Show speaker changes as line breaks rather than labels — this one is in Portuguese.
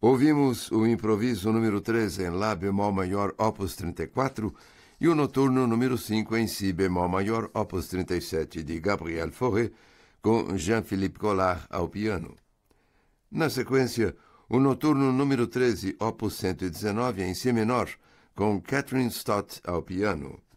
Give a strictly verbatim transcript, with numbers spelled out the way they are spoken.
Ouvimos o improviso número três em Lá bemol maior, opus trinta e quatro, e o noturno número cinco em Si bemol maior, opus trinta e sete, de Gabriel Fauré, com Jean-Philippe Collard ao piano. Na sequência, o noturno número treze, opus cento e dezenove, em Si menor, com Catherine Stott ao piano.